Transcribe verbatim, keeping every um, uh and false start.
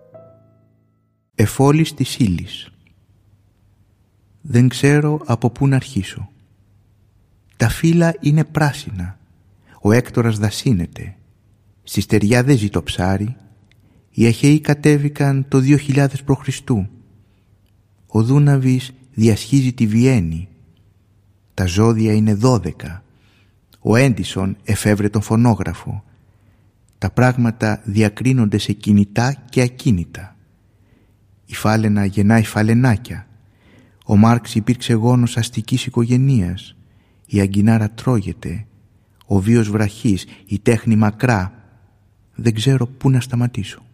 Εφόλης της ύλης. Δεν ξέρω από πού να αρχίσω. Τα φύλλα είναι πράσινα. Ο Έκτορας δασύνεται. Στη στεριά δεν ζει το ψάρι. Οι Αχαιοί κατέβηκαν το δύο χιλιάδες π.Χ. Ο Δούναβης διασχίζει τη Βιέννη. Τα ζώδια είναι δώδεκα. Ο Έντισον εφεύρε τον φωνόγραφο. Τα πράγματα διακρίνονται σε κινητά και ακίνητα. Η φάλαινα γεννάει φαλενάκια. Ο Μάρξ υπήρξε γόνος αστικής οικογενείας. Η αγκινάρα τρώγεται. Ο βίος βραχής, η τέχνη μακρά. Δεν ξέρω πού να σταματήσω.